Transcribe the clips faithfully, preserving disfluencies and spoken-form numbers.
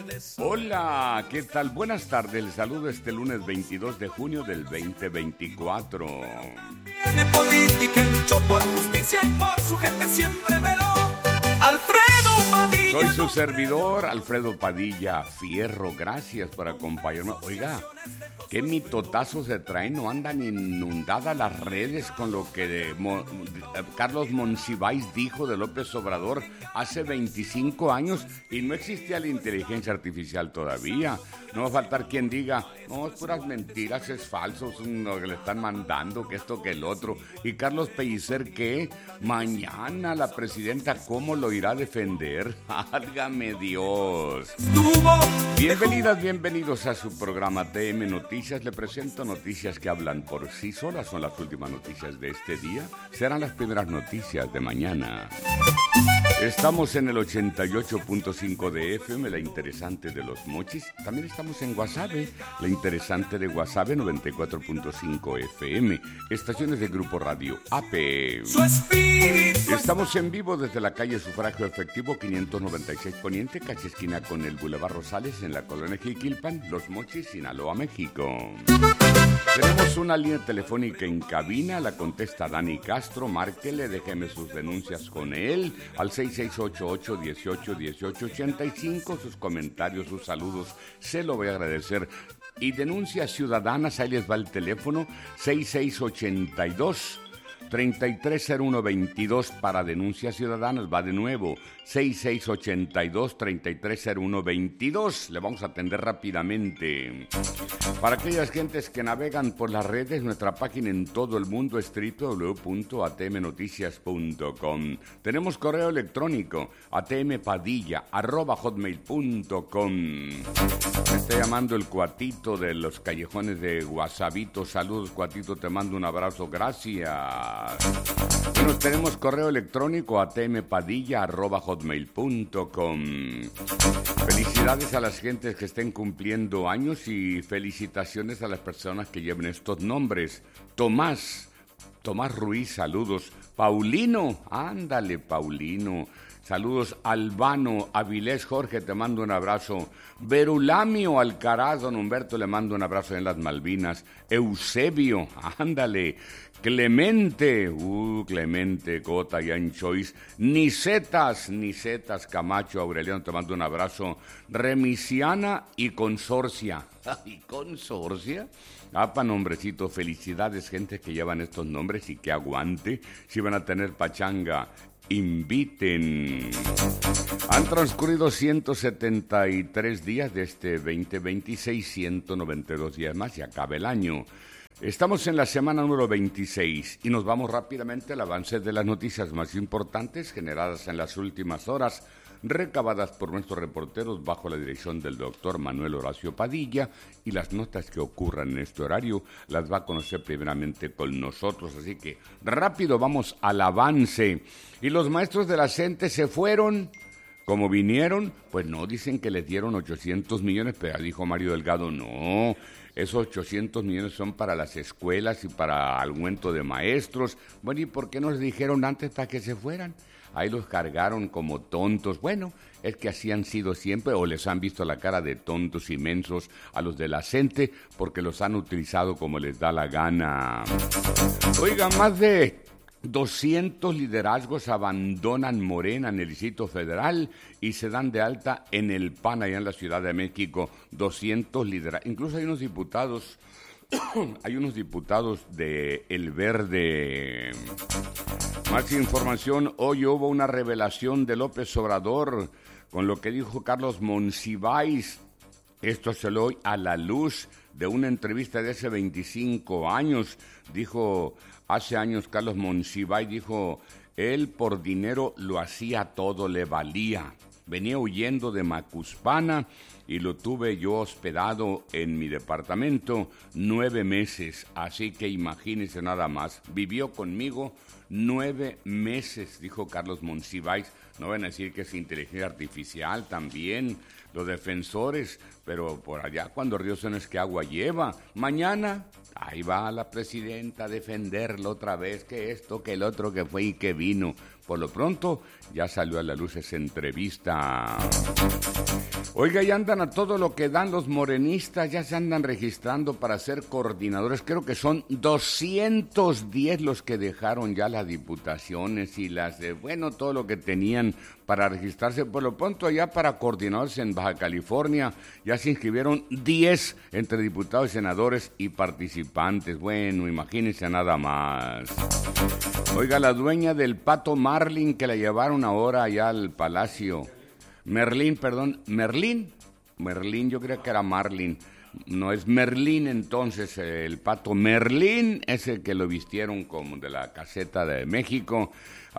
Hola, ¿qué tal? Buenas tardes, les saludo este lunes veintidós de junio del veinte veinticuatro. Tiene política, luchó por justicia y por su gente siempre veló. Alfredo Padilla. Soy su servidor, Alfredo Padilla Fierro, gracias por acompañarme. Oiga, qué mitotazos se traen, no andan inundadas las redes con lo que de, Mo, Carlos Monsiváis dijo de López Obrador hace veinticinco años y no existía la inteligencia artificial todavía. No va a faltar quien diga, no, es puras mentiras, es falso, es lo que le están mandando, que esto, que el otro. Y Carlos Pellicer, ¿qué? Mañana la presidenta, ¿cómo lo irá a defender? ¡Álgame Dios! Bienvenidas, bienvenidos a su programa T M Noticias. Le presento noticias que hablan por sí solas. Son las últimas noticias de este día. Serán las primeras noticias de mañana. Estamos en el ochenta y ocho punto cinco de F M, la interesante de Los Mochis. También estamos en Guasave, la interesante de Guasave, noventa y cuatro punto cinco F M. Estaciones de Grupo Radio A P. Estamos en vivo desde la calle Sufragio Efectivo quinientos noventa y seis Poniente, calle esquina con el Boulevard Rosales, en la colonia Jiquilpan, Los Mochis, Sinaloa, México. Tenemos una línea telefónica en cabina, la contesta Dani Castro. Márquele, déjeme sus denuncias con él al seis seis ocho ocho, dieciocho, dieciocho, ochenta y cinco. Sus comentarios, sus saludos, se lo voy a agradecer. Y denuncias ciudadanas, ahí les va el teléfono, seis seis ocho dos, treinta y tres cero uno veintidós para denuncias ciudadanas. Va de nuevo, seis seis ocho dos, treinta y tres cero uno veintidós. Le vamos a atender rápidamente. Para aquellas gentes que navegan por las redes, nuestra página en todo el mundo es doble u doble u doble u punto a t m noticias punto com. Tenemos correo electrónico atmpadilla arroba hotmail punto com. Me está llamando el Cuatito de los callejones de Guasavito. Saludos, Cuatito, te mando un abrazo, gracias. Bueno, tenemos correo electrónico atmpadilla arroba hotmail punto com. Felicidades a las gentes que estén cumpliendo años y felicitaciones a las personas que lleven estos nombres. Tomás, Tomás Ruiz, saludos. Paulino, ándale, Paulino. Saludos, Albano, Avilés, Jorge, te mando un abrazo. Berulamio Alcaraz, don Humberto, le mando un abrazo en las Malvinas. Eusebio, ándale. Clemente, uh, Clemente, Cota y Anchois. Nicetas, Nicetas, Camacho, Aureliano, te mando un abrazo. Remisiana y Consorcia. ¿Y Consorcia? Apa, nombrecito, felicidades, gente que llevan estos nombres y que aguante. Si van a tener pachanga, inviten. Han transcurrido ciento setenta y tres días de este veinte veintiséis, ciento noventa y dos días más y acaba el año. Estamos en la semana número veintiséis y nos vamos rápidamente al avance de las noticias más importantes generadas en las últimas horas, recabadas por nuestros reporteros bajo la dirección del doctor Manuel Horacio Padilla, y las notas que ocurran en este horario las va a conocer primeramente con nosotros, así que rápido vamos al avance. Y los maestros de la CENTE se fueron, como vinieron, pues no, dicen que les dieron ochocientos millones, pero dijo Mario Delgado, no, esos ochocientos millones son para las escuelas y para aumento de maestros. Bueno, ¿y por qué no les dijeron antes para que se fueran? Ahí los cargaron como tontos. Bueno, es que así han sido siempre, o les han visto la cara de tontos inmensos a los de la CENTE, porque los han utilizado como les da la gana. Oigan, más de doscientos liderazgos abandonan Morena en el Distrito Federal y se dan de alta en el P A N allá en la Ciudad de México. doscientos liderazgos, incluso hay unos diputados, hay unos diputados de El Verde. Más información, hoy hubo una revelación de López Obrador con lo que dijo Carlos Monsiváis. Esto se lo doy a la luz de una entrevista de hace veinticinco años. Dijo, hace años Carlos Monsiváis dijo, él por dinero lo hacía todo, le valía. Venía huyendo de Macuspana y lo tuve yo hospedado en mi departamento nueve meses. Así que imagínense nada más, vivió conmigo nueve meses, dijo Carlos Monsiváis. No van a decir que es inteligencia artificial también, los defensores, pero por allá cuando río suena es que agua lleva. Mañana, ahí va la presidenta a defenderlo otra vez, que esto, que el otro, que fue y que vino. por lo pronto ya salió a la luz esa entrevista. Oiga, ya andan a todo lo que dan los morenistas, ya se andan registrando para ser coordinadores. Creo que son doscientos diez los que dejaron ya las diputaciones y las de, bueno, todo lo que tenían para registrarse. Por lo pronto ya para coordinadores en Baja California ya se inscribieron diez entre diputados, senadores y participantes. Bueno, imagínense nada más. Oiga, la dueña del pato Marlin que la llevaron ahora allá al palacio. Merlín, perdón, Merlín, Merlín, yo creo que era Marlin, no es Merlín entonces, el pato Merlín, ese que lo vistieron como de la caseta de México,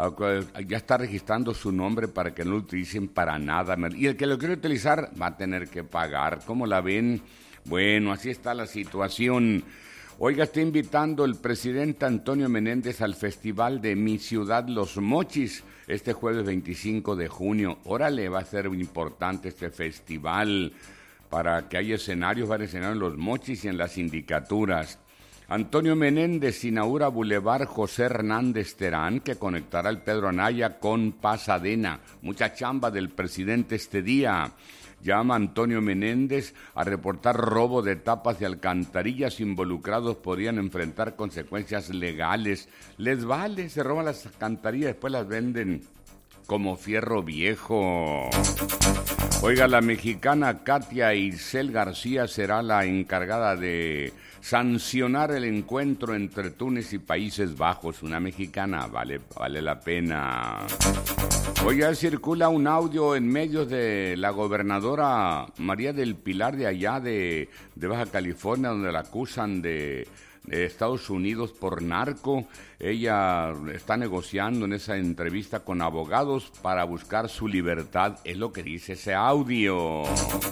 ya está registrando su nombre para que no lo utilicen para nada, y el que lo quiere utilizar va a tener que pagar. ¿Cómo la ven? Bueno, así está la situación. Oiga, está invitando el presidente Antonio Menéndez al festival de Mi Ciudad Los Mochis este jueves veinticinco de junio. Órale, va a ser importante este festival para que haya escenarios, van a escenar en Los Mochis y en las sindicaturas. Antonio Menéndez inaugura Boulevard José Hernández Terán, que conectará el Pedro Anaya con Pasadena. Mucha chamba del presidente este día. Llama Antonio Menéndez a reportar robo de tapas de alcantarillas. Involucrados podrían enfrentar consecuencias legales. Les vale, se roban las alcantarillas, después las venden como fierro viejo. Oiga, la mexicana Katia Isel García será la encargada de sancionar el encuentro entre Túnez y Países Bajos. Una mexicana, vale, vale la pena. Oiga, circula un audio en medios de la gobernadora María del Pilar de allá de, de Baja California, donde la acusan de, de Estados Unidos por narco. Ella está negociando en esa entrevista con abogados para buscar su libertad, es lo que dice ese audio.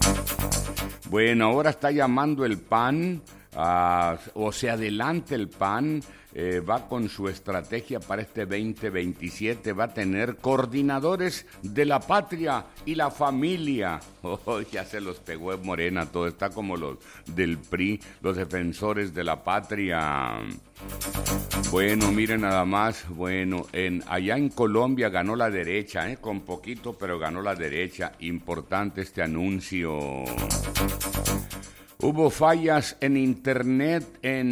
Bueno, ahora está llamando el P A N, uh, o se adelanta el P A N, eh, va con su estrategia para este veinte veintisiete, va a tener coordinadores de la patria y la familia. Oh, ya se los pegó en Morena, todo está como los del P R I, los defensores de la patria. Bueno, miren nada más, bueno, en, allá en Colombia ganó la derecha, eh, con poquito, pero ganó la derecha. Importante este anuncio. Hubo fallas en internet,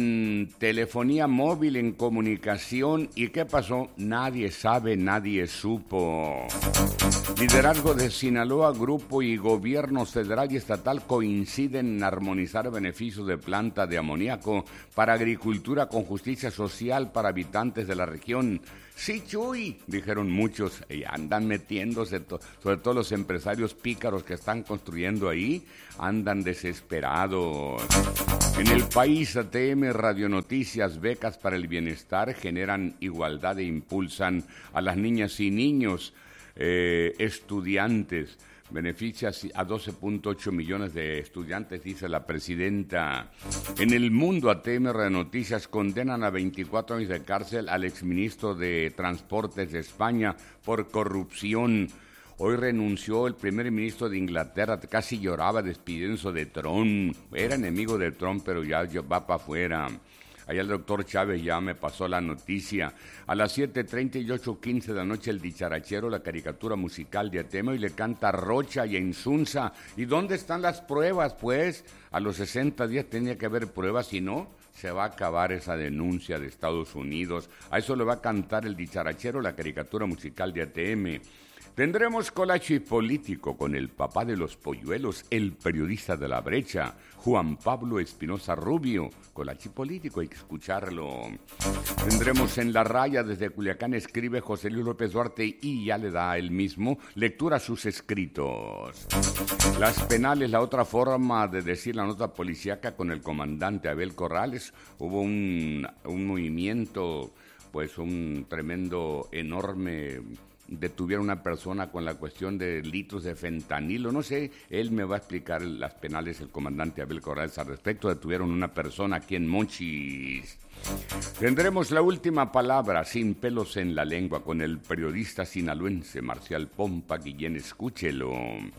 en telefonía móvil, en comunicación. ¿Y qué pasó? Nadie sabe, nadie supo. Liderazgo de Sinaloa, grupo y gobierno federal y estatal coinciden en armonizar beneficios de planta de amoníaco para agricultura con justicia social para habitantes de la región. Sí, Chuy, dijeron muchos, y andan metiéndose, to- sobre todo los empresarios pícaros que están construyendo ahí, andan desesperados. En el país, A T M, Radio Noticias, becas para el bienestar generan igualdad e impulsan a las niñas y niños eh, estudiantes. Beneficia a doce punto ocho millones de estudiantes, dice la presidenta. En el mundo, A T M Radio Noticias condenan a veinticuatro años de cárcel al exministro de Transportes de España por corrupción. Hoy renunció el primer ministro de Inglaterra, casi lloraba despidiéndose de Trump. Era enemigo de Trump, pero ya va para afuera. Allá el doctor Chávez ya me pasó la noticia. A las siete treinta y ocho quince de la noche, el dicharachero, la caricatura musical de A T M, y le canta Rocha y Insunza. ¿Y dónde están las pruebas, pues? A los sesenta días tenía que haber pruebas, si no, se va a acabar esa denuncia de Estados Unidos. A eso le va a cantar el dicharachero, la caricatura musical de A T M. Tendremos colache político con el papá de los polluelos, el periodista de La Brecha, Juan Pablo Espinosa Rubio. Colache político, hay que escucharlo. Tendremos En la Raya, desde Culiacán escribe José Luis López Duarte y ya le da él mismo lectura a sus escritos. Las penales, la otra forma de decir la nota policíaca con el comandante Abel Corrales. Hubo un, un movimiento, pues un tremendo, enorme... detuvieron a una persona con la cuestión de litros de fentanilo, no sé, él me va a explicar las penales, el comandante Abel Corrales al respecto. Detuvieron a una persona aquí en Monchis. Tendremos la última palabra, sin pelos en la lengua, con el periodista sinaloense Marcial Pompa Guillén, escúchelo.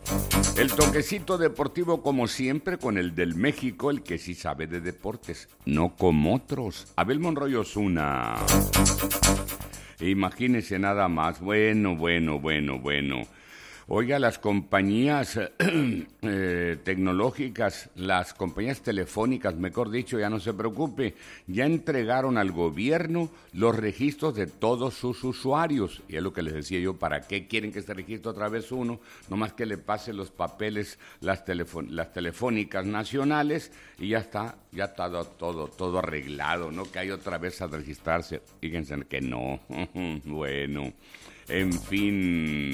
El toquecito deportivo, como siempre, con el del México, el que sí sabe de deportes, no como otros. Abel Monroy Osuna. Imagínense nada más. Bueno, bueno, bueno, bueno. Oiga, las compañías eh, tecnológicas, las compañías telefónicas, mejor dicho, ya no se preocupe, ya entregaron al gobierno los registros de todos sus usuarios. Y es lo que les decía yo, ¿para qué quieren que se registre otra vez uno? Nomás que le pase los papeles las, telefo- las telefónicas nacionales y ya está, ya está todo, todo, todo arreglado, ¿no? Que hay otra vez a registrarse. Fíjense que no. Bueno. En fin,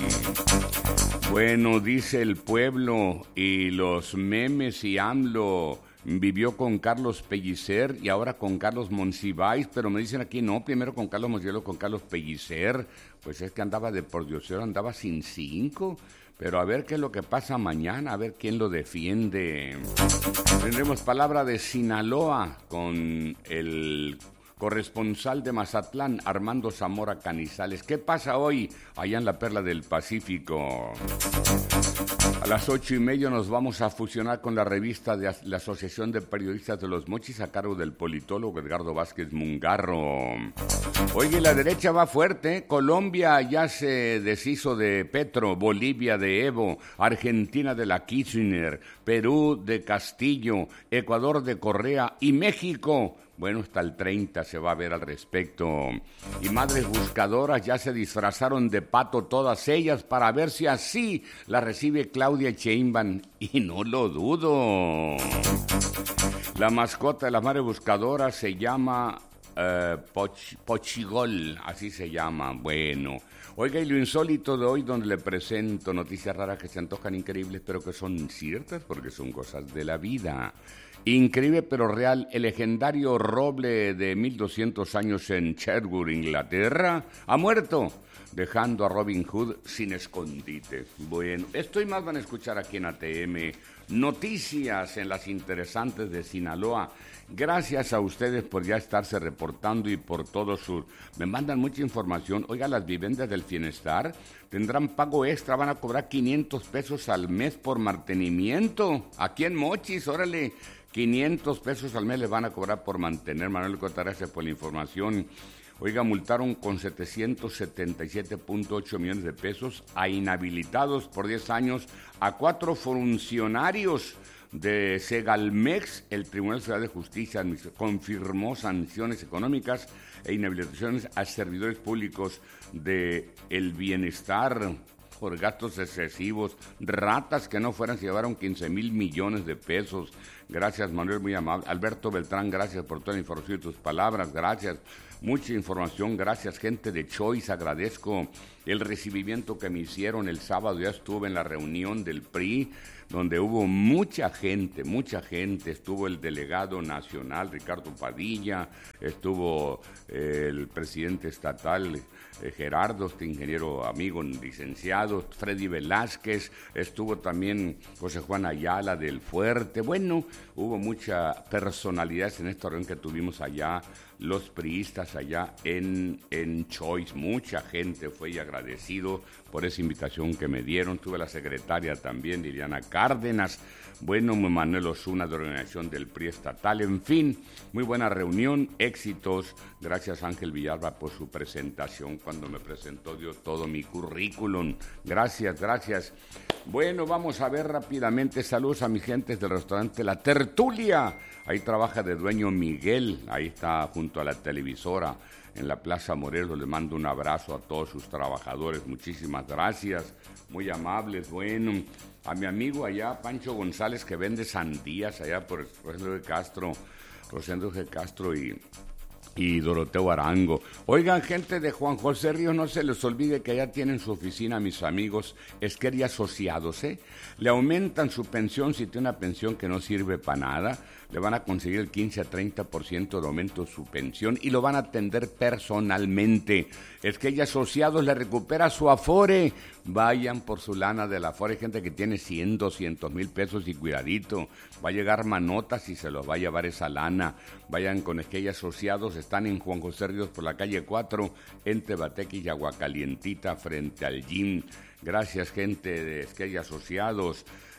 bueno, dice el pueblo y los memes y AMLO vivió con Carlos Pellicer y ahora con Carlos Monsiváis, pero me dicen aquí no, primero con Carlos Monsiváis, con Carlos Pellicer, pues es que andaba de pordiosero, andaba sin cinco, pero a ver qué es lo que pasa mañana, a ver quién lo defiende. Tendremos palabra de Sinaloa con el corresponsal de Mazatlán, Armando Zamora Canizales. ¿Qué pasa hoy allá en la Perla del Pacífico? A las ocho y media nos vamos a fusionar con la revista de la Asociación de Periodistas de los Mochis a cargo del politólogo Edgardo Vázquez Mungarro. Oye, la derecha va fuerte. Colombia ya se deshizo de Petro, Bolivia de Evo, Argentina de la Kirchner, Perú de Castillo, Ecuador de Correa y México. Bueno, hasta el treinta se va a ver al respecto. Y madres buscadoras ya se disfrazaron de pato todas ellas para ver si así la recibe Claudia Sheinbaum. Y no lo dudo. La mascota de las madres buscadoras se llama uh, Poch, Pochigol, así se llama. Bueno. Oiga, y lo insólito de hoy, donde le presento noticias raras que se antojan increíbles, pero que son ciertas porque son cosas de la vida. Increíble pero real, el legendario roble de mil doscientos años en Sherwood, Inglaterra, ha muerto, dejando a Robin Hood sin escondite. Bueno, esto y más van a escuchar aquí en A T M. Noticias en las interesantes de Sinaloa. Gracias a ustedes por ya estarse reportando y por todo su... Me mandan mucha información. Oiga, las viviendas del Bienestar tendrán pago extra, van a cobrar quinientos pesos al mes por mantenimiento. Aquí en Mochis, órale, quinientos pesos al mes les van a cobrar por mantener. Manuel Cota, gracias por la información. Oiga, multaron con setecientos setenta y siete punto ocho millones de pesos a inhabilitados por diez años a cuatro funcionarios de Segalmex. El Tribunal Federal de Justicia confirmó sanciones económicas e inhabilitaciones a servidores públicos de El Bienestar por gastos excesivos, ratas que no fueran, se llevaron quince mil millones de pesos. Gracias, Manuel, muy amable. Alberto Beltrán, gracias por toda la información y tus palabras, gracias. Mucha información, gracias, gente de Choice, agradezco el recibimiento que me hicieron el sábado. Ya estuve en la reunión del P R I, donde hubo mucha gente, mucha gente. Estuvo el delegado nacional, Ricardo Padilla, estuvo eh, el presidente estatal, eh, Gerardo, este ingeniero amigo, licenciado, Freddy Velázquez, estuvo también José Juan Ayala del Fuerte. Bueno, hubo mucha personalidad en esta reunión que tuvimos allá, los priistas allá en, en Choice. Mucha gente fue y agradecido por esa invitación que me dieron. Tuve la secretaria también, Liliana Cárdenas. Bueno, Manuel Osuna, de organización del P R I estatal. En fin, muy buena reunión, éxitos. Gracias, Ángel Villalba, por su presentación. Cuando me presentó, dio todo mi currículum. Gracias, gracias. Bueno, vamos a ver rápidamente. Saludos a mis gentes del restaurante La Tertulia. Ahí trabaja de dueño Miguel. Ahí está junto a la televisora en la Plaza Morelos. Le mando un abrazo a todos sus trabajadores. Muchísimas gracias. Muy amables. Bueno, a mi amigo allá, Pancho González, que vende sandías allá por Rosendo de Castro, Rosendo de Castro y... y Doroteo Arango. Oigan, gente de Juan José Ríos, no se les olvide que allá tienen su oficina mis amigos Esquer y Asociados, ¿eh? Le aumentan su pensión si tiene una pensión que no sirve para nada. Le van a conseguir el quince a treinta por ciento de aumento de su pensión y lo van a atender personalmente. Esquer y Asociados le recupera su Afore. Vayan por su lana del Afore. Hay gente que tiene cien, doscientos mil pesos y cuidadito. Va a llegar manotas y se los va a llevar esa lana. Vayan con Esquer y Asociados. Están en Juan José Ríos por la calle cuatro, entre Bateque y Aguacalientita, frente al gym. Gracias, gente de Esquer y Asociados.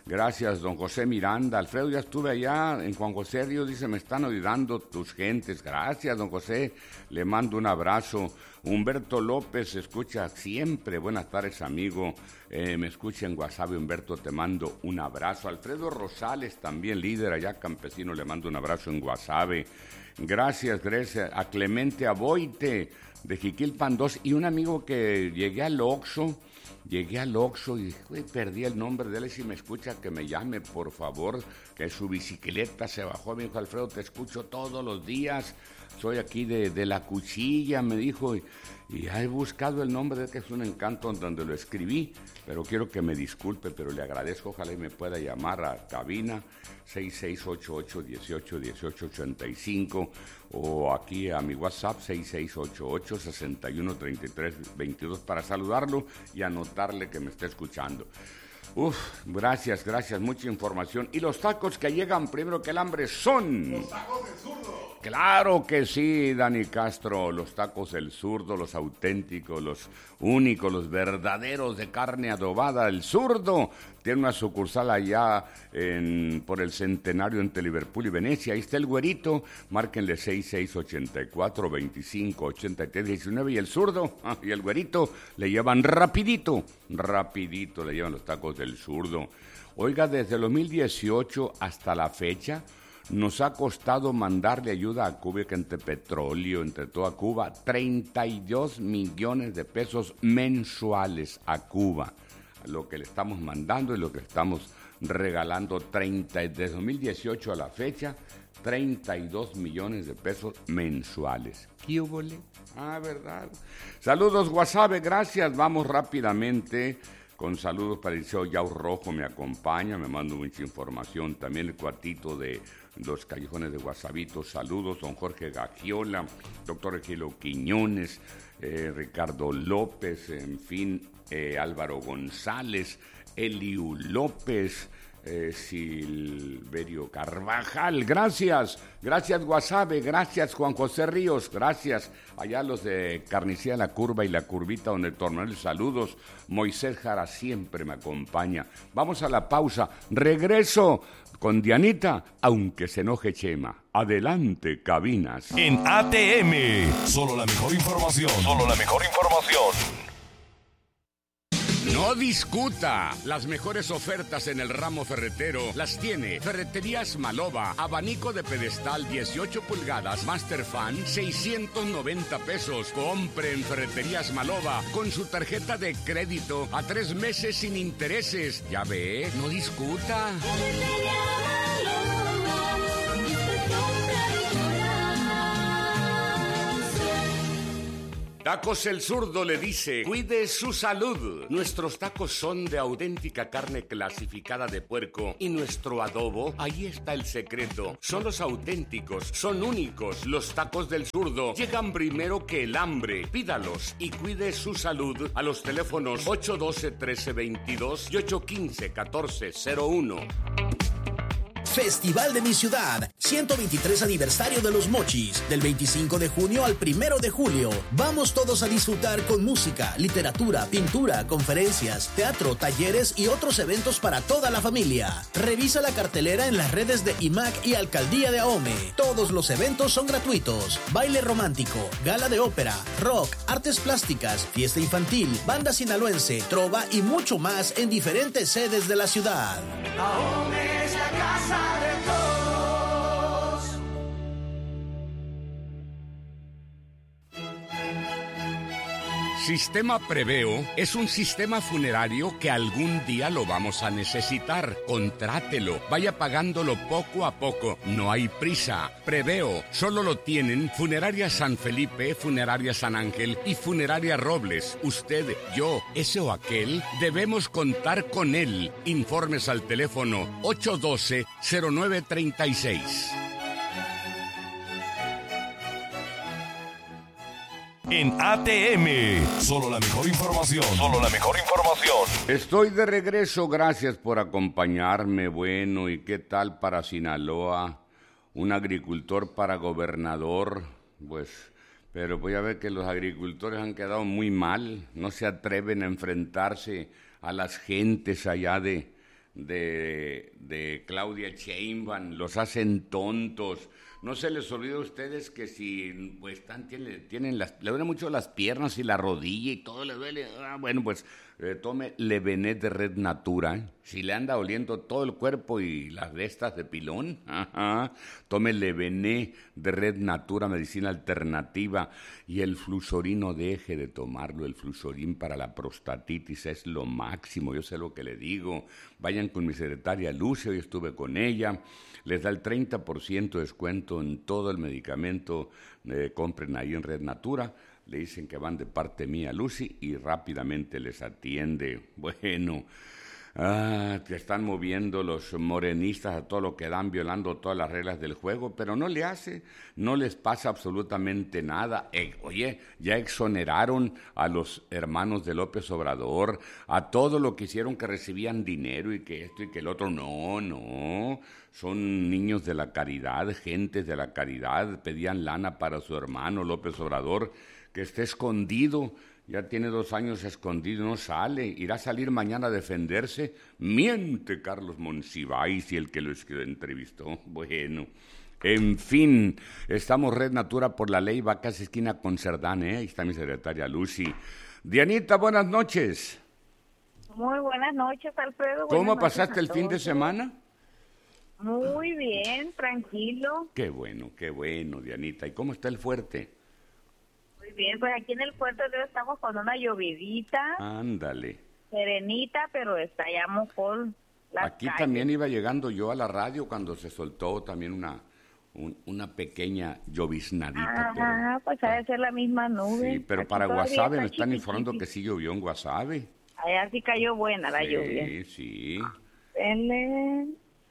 Gracias, don José Miranda. Alfredo, ya estuve allá en Juan José Ríos, dice, me están ayudando tus gentes. Gracias, don José, le mando un abrazo. Humberto López, escucha siempre. Buenas tardes, amigo. Eh, me escucha en WhatsApp, Humberto, te mando un abrazo. Alfredo Rosales, también líder allá campesino, le mando un abrazo en WhatsApp. Gracias, gracias. A Clemente Aboite, de Jiquilpan dos, y un amigo que llegué al Oxxo, Llegué al Oxxo y uy, perdí el nombre de él. Y si me escucha, que me llame, por favor, que su bicicleta se bajó. Me dijo, Alfredo, te escucho todos los días. Soy aquí de, de La Cuchilla, me dijo. Y, y he buscado el nombre de él, que es un encanto donde lo escribí. Pero quiero que me disculpe, pero le agradezco. Ojalá y me pueda llamar a cabina seis seis ocho ocho, uno ocho, uno ocho ocho cinco o aquí a mi WhatsApp seis seis ocho ocho, seis uno tres tres dos dos para saludarlo y anotarle que me está escuchando. Uf, gracias, gracias, mucha información. Y los tacos que llegan primero que el hambre son... Los tacos del zurdo. Claro que sí, Dani Castro, los tacos del zurdo, los auténticos, los únicos, los verdaderos de carne adobada. El zurdo tiene una sucursal allá en, por el Centenario entre Liverpool y Venecia. Ahí está el güerito, márquenle seis seis ocho cuatro, veinticinco, ochenta y tres, diecinueve. Y el zurdo y el güerito le llevan rapidito, rapidito le llevan los tacos del zurdo. Oiga, desde el dos mil dieciocho hasta la fecha, nos ha costado mandarle ayuda a Cuba, que entre petróleo, entre toda Cuba, treinta y dos millones de pesos mensuales a Cuba. Lo que le estamos mandando y lo que estamos regalando, treinta, desde dos mil dieciocho a la fecha, treinta y dos millones de pesos mensuales. ¿Qué hubo? Ah, ¿verdad? Saludos, Guasave, gracias. Vamos rápidamente con saludos para el Liceo Yau Rojo, me acompaña, me manda mucha información. También el cuartito de los callejones de Guasavito, saludos, don Jorge Gagiola, doctor Regilo Quiñones, eh, Ricardo López, en fin, eh, Álvaro González, Eliu López, eh, Silverio Carvajal, gracias, gracias Guasave, gracias Juan José Ríos, gracias allá los de Carnicía La Curva y La Curvita, donde Tornel, saludos, Moisés Jara siempre me acompaña. Vamos a la pausa, regreso con Dianita, aunque se enoje Chema. Adelante, cabinas. En A T M, solo la mejor información. Solo la mejor información. No discuta. Las mejores ofertas en el ramo ferretero las tiene Ferreterías Maloba. Abanico de pedestal dieciocho pulgadas, Master Fan, seiscientos noventa pesos. Compre en Ferreterías Maloba con su tarjeta de crédito a tres meses sin intereses. Ya ve, no discuta. Tacos El Zurdo le dice, cuide su salud. Nuestros tacos son de auténtica carne clasificada de puerco y nuestro adobo, ahí está el secreto. Son los auténticos, son únicos. Los tacos del Zurdo llegan primero que el hambre. Pídalos y cuide su salud a los teléfonos ocho uno dos, trece veintidós y ocho uno cinco, catorce cero uno. Festival de mi ciudad, ciento veintitrés aniversario de los Mochis, del veinticinco de junio al primero de julio. Vamos todos a disfrutar con música, literatura, pintura, conferencias, teatro, talleres y otros eventos para toda la familia. Revisa la cartelera en las redes de I M A C y Alcaldía de Ahome. Todos los eventos son gratuitos. Baile romántico, gala de ópera, rock, artes plásticas, fiesta infantil, banda sinaloense, trova y mucho más en diferentes sedes de la ciudad. Ahome es la casa de todos. Sistema Preveo es un sistema funerario que algún día lo vamos a necesitar. Contrátelo, vaya pagándolo poco a poco. No hay prisa. Preveo solo lo tienen Funeraria San Felipe, Funeraria San Ángel y Funeraria Robles. Usted, yo, ese o aquel, debemos contar con él. Informes al teléfono ocho uno dos, cero nueve tres seis. En A T M, solo la mejor información. Solo la mejor información. Estoy de regreso, gracias por acompañarme. Bueno, ¿y qué tal para Sinaloa? Un agricultor para gobernador, pues, pero voy a ver que los agricultores han quedado muy mal, no se atreven a enfrentarse a las gentes allá de, de, de Claudia Sheinbaum, los hacen tontos. No se les olvide a ustedes que si pues están, tienen, tienen las, le duelen mucho las piernas y la rodilla y todo le duele, ah, bueno, pues eh, tome Levenet de Red Natura, ¿eh? Si le anda oliendo todo el cuerpo y las de estas de pilón, ajá, tome Levenet de Red Natura, medicina alternativa, y el Flusorín no deje de tomarlo, el Flusorín para la prostatitis es lo máximo, yo sé lo que le digo. Vayan con mi secretaria Lucia, hoy estuve con ella, les da el treinta por ciento de descuento en todo el medicamento, eh, compren ahí en Red Natura, le dicen que van de parte mía, Lucy, y rápidamente les atiende. Bueno, ah, que están moviendo los morenistas a todo lo que dan, violando todas las reglas del juego, pero no le hace, no les pasa absolutamente nada. Eh, oye, ya exoneraron a los hermanos de López Obrador, a todo lo que hicieron que recibían dinero y que esto y que el otro. No, no, son niños de la caridad, gentes de la caridad, pedían lana para su hermano López Obrador, que esté escondido, ya tiene dos años escondido, no sale, irá a salir mañana a defenderse. Miente Carlos Monsiváis y el que lo entrevistó. Bueno, en fin, estamos Red Natura por la ley, va casi esquina con Cerdán, ¿eh? Ahí está mi secretaria Lucy. Dianita, buenas noches. Muy buenas noches, Alfredo. ¿Cómo Buenas pasaste el noches a fin de todos. semana? Muy bien, tranquilo. Qué bueno, qué bueno, Dianita. ¿Y cómo está el fuerte? Muy bien, pues aquí en el puerto de Dios estamos con una llovidita, Ándale. serenita, pero está ya mojón las Aquí calles. también iba llegando yo a la radio cuando se soltó también una un- una pequeña lloviznadita. Ajá, pues ha de ser la misma nube. Sí, pero Aquí para todavía Guasave está me están informando chiqui, que sí llovió en Guasave. chiqui. Allá sí cayó buena la lluvia. Sí, sí. Dele.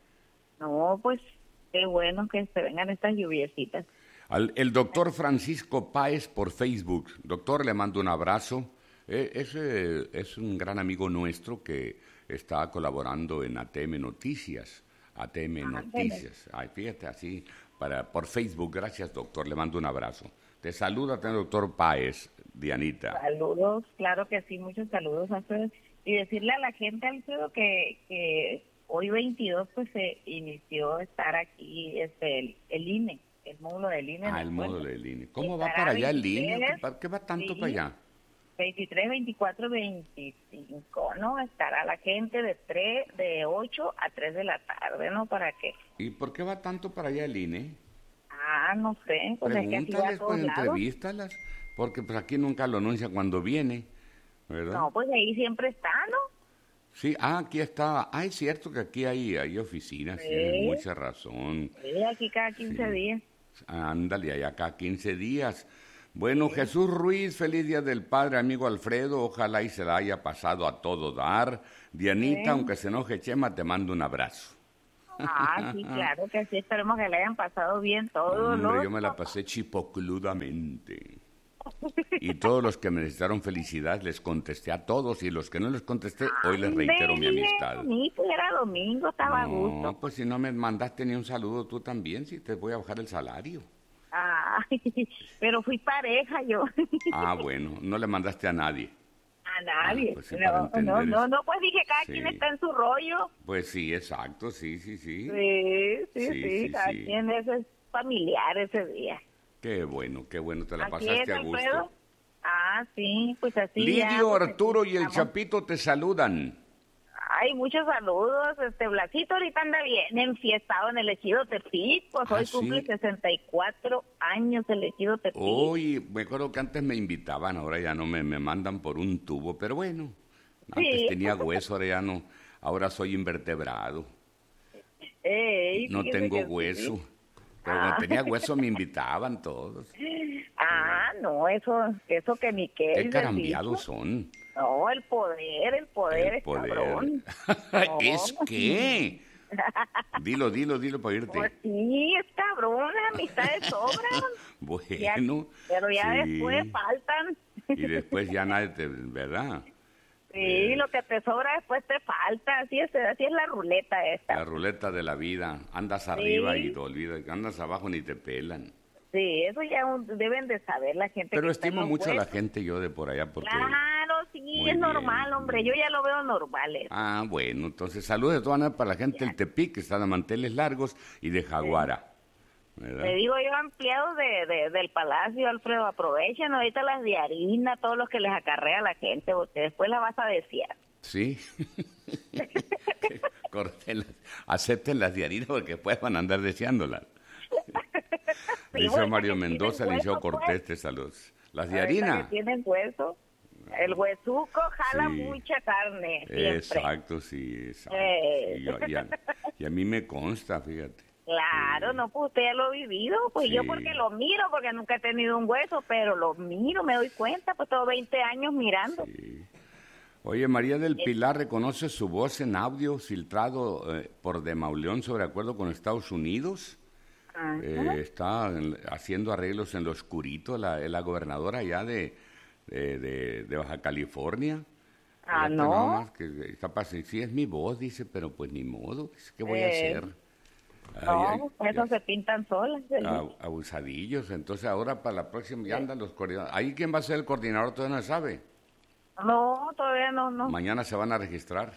No, pues qué bueno que se vengan estas lluviecitas. Al, el doctor Francisco Páez por Facebook. Doctor, le mando un abrazo. Eh, es, eh, es un gran amigo nuestro que está colaborando en A T M Noticias. A T M Noticias. Ay, fíjate, así, para, por Facebook. Gracias, doctor. Le mando un abrazo. Te saluda, doctor Páez, Dianita. Saludos, claro que sí, muchos saludos, Alfredo. Y decirle a la gente, Alfredo, que, que hoy veintidós pues se inició estar aquí este el, el I N E, el módulo del I N E. Ah, el después. módulo del I N E. ¿Cómo va Estará para allá el I N E? veintitrés, ¿Para qué va tanto sí. para allá? veintitrés, veinticuatro, veinticinco, ¿no? Estará la gente de tres, de ocho a tres de la tarde, ¿no? ¿Para qué? ¿Y por qué va tanto para allá el I N E? Ah, no sé, pues es que aquí va a Pregúntales, todos pues lados. entrevístalas, porque pues aquí nunca lo anuncia cuando viene, ¿verdad? No, pues ahí siempre está, ¿no? Sí, ah, aquí está. Ah, es cierto que aquí hay, hay oficinas, Sí. tienes mucha razón. Sí, aquí cada quince Sí. días. Ándale, hay acá quince días. Bueno, Jesús Ruiz, feliz Día del Padre, amigo Alfredo, ojalá y se la haya pasado a todo dar. Dianita, Sí. aunque se enoje Chema, te mando un abrazo. Ah, sí, claro que sí, esperemos que le hayan pasado bien todos Hombre, los... yo me la pasé chipocludamente. Y todos los que me necesitaron felicidad les contesté a todos, y los que no les contesté, hoy les reitero mi Ándele, amistad. Ni pues era domingo, estaba a No, gusto. pues si no me mandaste ni un saludo tú también, si te voy a bajar el salario. Ay, pero fui pareja yo. Ah, bueno, no le mandaste a nadie. A nadie. Ah, pues sí, para no, entender no, no, eso. no, pues dije, cada Sí. quien está en su rollo. Pues sí, exacto, sí, sí, sí. Sí, sí, Sí, sí, sí, cada sí. quien es, es familiar ese día. Qué bueno, qué bueno, te la Así pasaste es, a gusto. Alfredo. Ah, sí, pues así ya, Lidio, pues, Arturo y el estamos. Chapito te saludan. Ay, muchos saludos. Este Blasito ahorita anda bien enfiestado en el Ejido Tepic. Pues Ah, hoy ¿sí? cumple sesenta y cuatro años el Ejido Tepic. Hoy, me acuerdo que antes me invitaban, ahora ya no me, me mandan por un tubo, pero bueno, antes Sí. tenía hueso, ahora ya no, ahora soy invertebrado, Ey, no fíjese tengo que sí. hueso, pero Ah. cuando tenía hueso me invitaban todos. Ah, no, eso, eso que ni qué. Qué dice, carambiados hijo. son. No, el poder, el poder El es poder. cabrón. ¿Es No. qué? Dilo, dilo, dilo para Pues irte. sí, es cabrón, amistades sobran. Ya- Bueno, pero ya sí. después faltan. Y después ya nadie te, ¿verdad? Sí, Eh. lo que te sobra después te falta. Así es, así es la ruleta esta. La ruleta de la vida. Andas arriba y te olvidas, andas abajo ni te pelan. Sí, eso ya un- deben de saber la gente. Pero que está en estimo los mucho a la puestos. gente yo de por allá porque Claro, sí, Muy es bien. normal, hombre, yo ya lo veo normal. Eso. Ah, bueno, entonces saludos de todas maneras para la gente del Tepic, que está de manteles largos, y de Jaguara. ¿Verdad? Le digo yo, empleados de, de, del Palacio, Alfredo, aprovechen ahorita las de harina, todos los que les acarrea la gente, porque después la vas a desear. Sí. Córtenlas, acepten las de harina porque después van a andar deseándolas. Sí, Dice bueno, Mario que Mendoza, tienen Liceo hueso, pues. Cortés, te saludos. Las de Ahorita harina. que tienen hueso. El huesuco jala Sí. mucha carne, siempre. Exacto, sí, exacto. Eh. Sí, yo- y, a, y a mí me consta, fíjate. Claro, no, pues usted ya lo ha vivido, pues Sí. yo porque lo miro, porque nunca he tenido un hueso, pero lo miro, me doy cuenta, pues tengo veinte años mirando. Sí. Oye, María del Pilar reconoce su voz en audio filtrado eh, por De Mauleón sobre acuerdo con Estados Unidos. Ajá. Eh, está en- haciendo arreglos en lo oscurito, la, la gobernadora ya de, de, de- de Baja California. Ah, Fíjate ¿no? nomás que está pas- sí es mi voz, dice, pero pues ni modo, dice, ¿qué voy a Eh, hacer? No, Ay, ay, eso ya- se pintan solas. a- abusadillos, entonces ahora para la próxima ya andan los coordinadores. ¿Ahí quién va a ser el coordinador? Todavía no se sabe. No, todavía no, no. Mañana se van a registrar.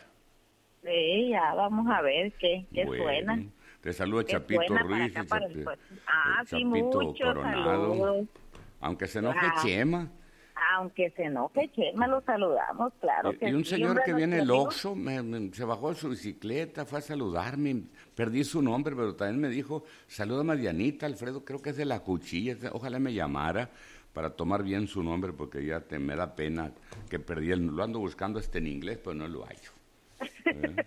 Sí, ya vamos a ver qué, qué Bueno, suena. Te saluda Qué Chapito suena para Ruiz, acá, el para el Chapi- puerto. Ah, el sí, Chapito muchos Coronado. saludos. Aunque se enoje Ah. Chema. Aunque se enoje, Chema, lo saludamos, claro Y- que y un sí, señor hombre, que viene nuestro el amigo. Oxxo, me- me- se bajó de su bicicleta, fue a saludarme, perdí su nombre, pero también me dijo, saluda a Dianita, Alfredo, creo que es de la cuchilla, ojalá me llamara para tomar bien su nombre, porque ya te, me da pena que perdí el, lo ando buscando este en inglés, pero no lo hallo. ¿Eh?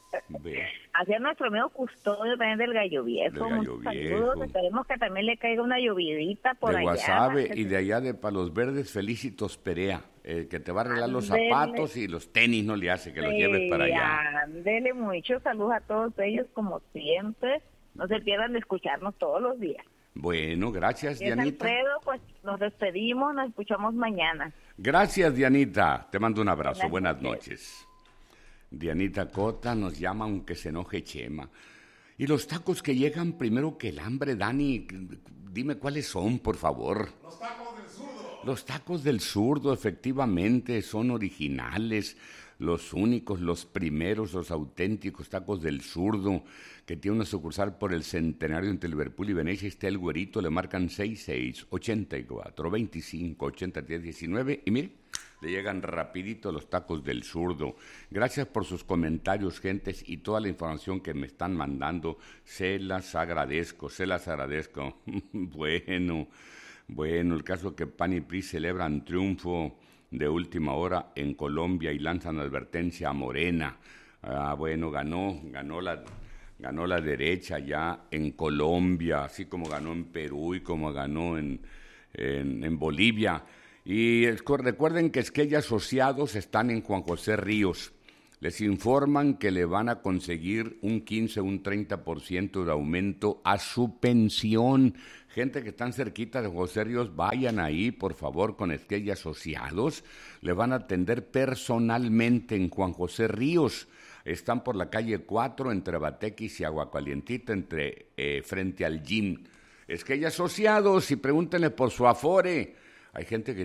Ve. Hacia nuestro amigo custodio también del Gallo Viejo. Del Gallo Muchos Viejo. saludos, esperemos que también le caiga una llovidita por de allá. Guasave y de allá de Palos Verdes, Felicitos Perea, eh, que te va a arreglar los Ándele. zapatos y los tenis no le hace, que los lleves para allá. Dele muchos saludos a todos ellos, como siempre. No se pierdan de escucharnos todos los días. Bueno, gracias, Y es Dianita. Alfredo, pues nos despedimos, nos escuchamos mañana. Gracias, Dianita. Te mando un abrazo. Buenas Buenas noches. Dianita Cota nos llama aunque se enoje Chema. Y los tacos que llegan primero que el hambre, Dani, dime cuáles son, por favor. Los tacos del zurdo. Los tacos del zurdo, efectivamente, son originales, los únicos, los primeros, los auténticos tacos del zurdo, que tiene una sucursal por el centenario entre Liverpool y Venecia. Está el güerito, le marcan seis seis, ochenta y cuatro, veinticinco, ochenta, diez, diecinueve, y mire, le llegan rapidito los tacos del zurdo. Gracias por sus comentarios, gentes, y toda la información que me están mandando. Se las agradezco, se las agradezco. Bueno, bueno, el caso que P A N y P R I celebran triunfo de última hora en Colombia y lanzan advertencia a Morena. Ah, bueno, ganó, ganó la, ganó la derecha ya en Colombia, así como ganó en Perú y como ganó en, en, en Bolivia. Y recuerden que Esquella Asociados están en Juan José Ríos. Les informan que le van a conseguir un quince, un treinta por ciento de aumento a su pensión. Gente que están cerquita de José Ríos, vayan ahí, por favor, con Esquella Asociados. Le van a atender personalmente en Juan José Ríos. Están por la calle cuatro, entre Batequis y Aguacalientita, entre, eh, frente al gym. Esquella Asociados, y pregúntenle por su Afore. Hay gente que